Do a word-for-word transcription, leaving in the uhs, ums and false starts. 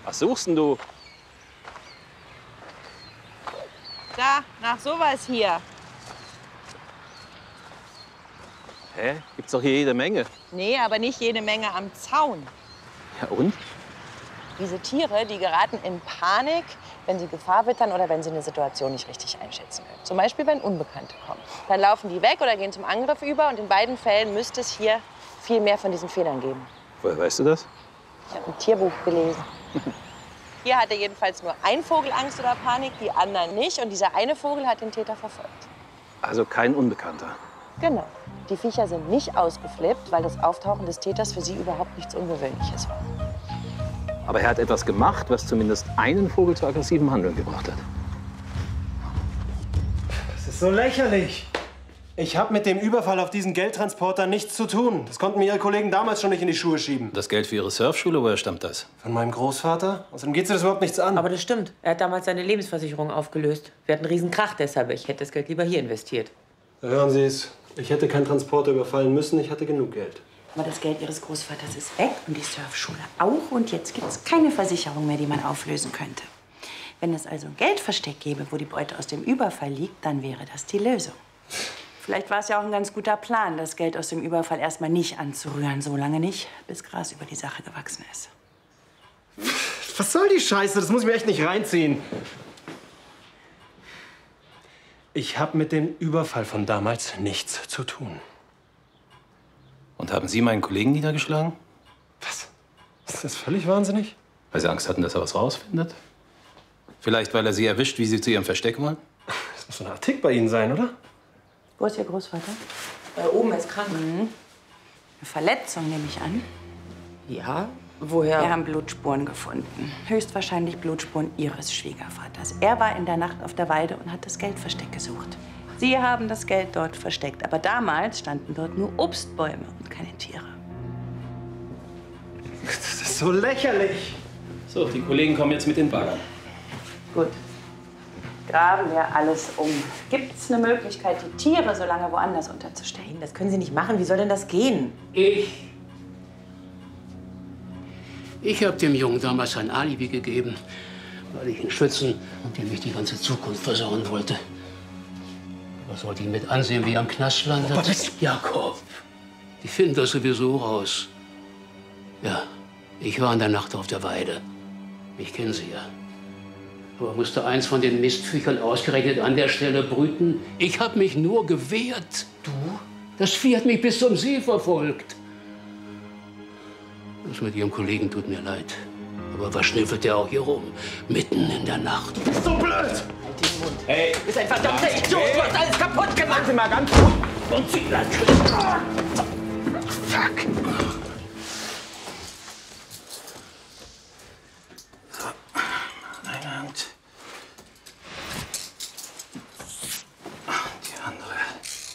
Was suchst denn du? Da, nach sowas hier. Hä? Gibt's doch hier jede Menge. Nee, aber nicht jede Menge am Zaun. Ja und? Diese Tiere, die geraten in Panik, wenn sie Gefahr wittern oder wenn sie eine Situation nicht richtig einschätzen können. Zum Beispiel, wenn Unbekannte kommen. Dann laufen die weg oder gehen zum Angriff über. Und in beiden Fällen müsste es hier viel mehr von diesen Fehlern geben. Woher weißt du das? Ich habe ein Tierbuch gelesen. Hier hatte jedenfalls nur ein Vogel Angst oder Panik, die anderen nicht. Und dieser eine Vogel hat den Täter verfolgt. Also kein Unbekannter. Genau. Die Viecher sind nicht ausgeflippt, weil das Auftauchen des Täters für sie überhaupt nichts Ungewöhnliches war. Aber er hat etwas gemacht, was zumindest einen Vogel zu aggressivem Handeln gebracht hat. Das ist so lächerlich. Ich habe mit dem Überfall auf diesen Geldtransporter nichts zu tun. Das konnten mir Ihre Kollegen damals schon nicht in die Schuhe schieben. Das Geld für Ihre Surfschule, woher stammt das? Von meinem Großvater? Außerdem geht Sie das überhaupt nichts an. Aber das stimmt. Er hat damals seine Lebensversicherung aufgelöst. Wir hatten einen riesen Krach deshalb. Ich hätte das Geld lieber hier investiert. Da hören Sie es. Ich hätte keinen Transporter überfallen müssen. Ich hatte genug Geld. Aber das Geld Ihres Großvaters ist weg und die Surfschule auch. Und jetzt gibt es keine Versicherung mehr, die man auflösen könnte. Wenn es also ein Geldversteck gäbe, wo die Beute aus dem Überfall liegt, dann wäre das die Lösung. Vielleicht war es ja auch ein ganz guter Plan, das Geld aus dem Überfall erstmal nicht anzurühren. So lange nicht, bis Gras über die Sache gewachsen ist. Was soll die Scheiße? Das muss ich mir echt nicht reinziehen. Ich habe mit dem Überfall von damals nichts zu tun. Und haben Sie meinen Kollegen niedergeschlagen? Was? Ist das völlig wahnsinnig? Weil Sie Angst hatten, dass er was rausfindet? Vielleicht, weil er Sie erwischt, wie Sie zu Ihrem Versteck wollen? Das muss so eine Art Tick bei Ihnen sein, oder? Wo ist Ihr Großvater? Äh, oben ist krank. Mhm. Eine Verletzung, nehme ich an. Ja? Woher? Wir haben Blutspuren gefunden. Höchstwahrscheinlich Blutspuren Ihres Schwiegervaters. Er war in der Nacht auf der Weide und hat das Geldversteck gesucht. Sie haben das Geld dort versteckt. Aber damals standen dort nur Obstbäume und keine Tiere. Das ist so lächerlich. So, die Kollegen kommen jetzt mit den Baggern. Gut. Graben wir alles um. Gibt es eine Möglichkeit, die Tiere so lange woanders unterzustellen? Das können Sie nicht machen. Wie soll denn das gehen? Ich. Ich habe dem Jungen damals ein Alibi gegeben, weil ich ihn schützen und ihm nicht die ganze Zukunft versauen wollte. Was sollte ich mit ansehen, wie er im Knast landet? Oh, Jakob, die finden das sowieso raus. Ja, ich war in der Nacht auf der Weide. Ich kenne sie ja. Aber musste eins von den Mistviechern ausgerechnet an der Stelle brüten? Ich habe mich nur gewehrt. Du? Das Vieh hat mich bis zum See verfolgt. Das mit Ihrem Kollegen tut mir leid. Aber was schnüffelt der auch hier rum? Mitten in der Nacht. Das ist so blöd! Halt den Mund. Hey! Du bist ein verdammter Idiot! Du hast alles kaputt gemacht! Sie mal ganz gut. Und Sie, Fuck!